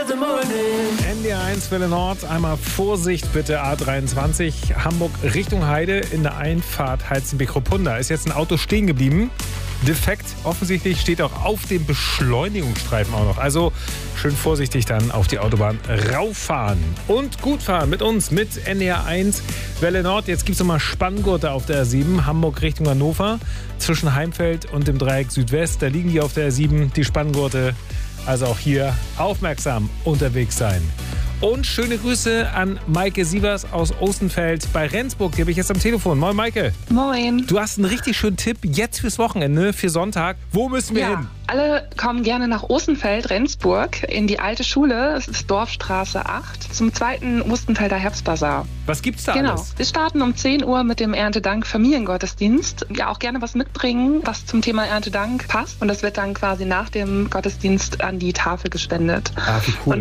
NDR1 Welle Nord, einmal Vorsicht bitte, A23 Hamburg Richtung Heide in der Einfahrt Heizenbeck-Ruppunda. Ist jetzt ein Auto stehen geblieben. Defekt, offensichtlich steht auch auf dem Beschleunigungsstreifen auch noch. Also schön vorsichtig dann auf die Autobahn rauffahren. Und gut fahren mit uns, mit NDR1 Welle Nord. Jetzt gibt es nochmal Spanngurte auf der R7, Hamburg Richtung Hannover, zwischen Heimfeld und dem Dreieck Südwest. Da liegen die auf der R7, die Spanngurte. Also auch hier aufmerksam unterwegs sein. Und schöne Grüße an Maike Sievers aus Ostenfeld bei Rendsburg. Die habe ich jetzt am Telefon. Moin, Maike. Moin. Du hast einen richtig schönen Tipp jetzt fürs Wochenende, für Sonntag. Wo müssen wir hin? Alle kommen gerne nach Ostenfeld, Rendsburg, in die alte Schule. Es ist Dorfstraße 8, zum 2. Ostenfelder Herbstbasar. Was gibt's da Genau. alles? Wir starten um 10 Uhr mit dem Erntedank-Familiengottesdienst. Ja, auch gerne was mitbringen, was zum Thema Erntedank passt. Und das wird dann quasi nach dem Gottesdienst an die Tafel gespendet. Ah, wie cool. Und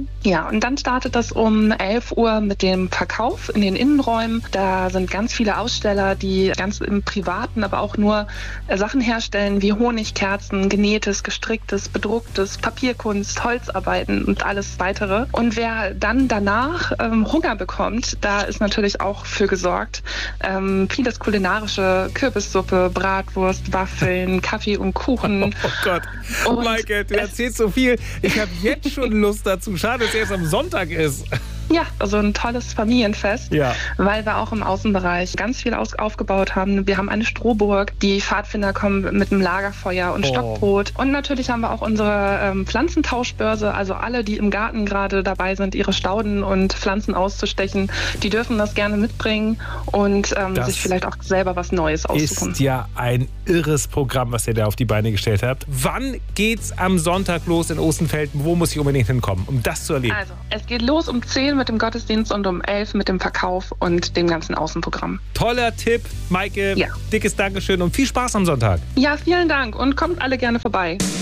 dann startet das um 11 Uhr mit dem Verkauf in den Innenräumen. Da sind ganz viele Aussteller, die ganz im Privaten, aber auch nur Sachen herstellen wie Honigkerzen, genähtes, gestricktes, bedrucktes, Papierkunst, Holzarbeiten und alles weitere. Und wer dann danach Hunger bekommt, da ist natürlich auch für gesorgt. Vieles kulinarische, Kürbissuppe, Bratwurst, Waffeln, Kaffee und Kuchen. Oh Gott, Und Maike, du erzählst so viel. Ich habe jetzt schon Lust dazu. Schade, dass es erst am Sonntag ist. Ja, also ein tolles Familienfest, Ja. weil wir auch im Außenbereich ganz viel aufgebaut haben. Wir haben eine Strohburg, die Pfadfinder kommen mit einem Lagerfeuer und Stockbrot. Und natürlich haben wir auch unsere Pflanzentauschbörse, also alle, die im Garten gerade dabei sind, ihre Stauden und Pflanzen auszustechen, die dürfen das gerne mitbringen und sich vielleicht auch selber was Neues aussuchen. Ist ja ein irres Programm, was ihr da auf die Beine gestellt habt. Wann geht's am Sonntag los in Ostenfeld? Wo muss ich unbedingt hinkommen, um das zu erleben? Also, es geht los um 10 mit dem Gottesdienst und um 11 mit dem Verkauf und dem ganzen Außenprogramm. Toller Tipp, Maike. Ja. Dickes Dankeschön und viel Spaß am Sonntag. Ja, vielen Dank und kommt alle gerne vorbei.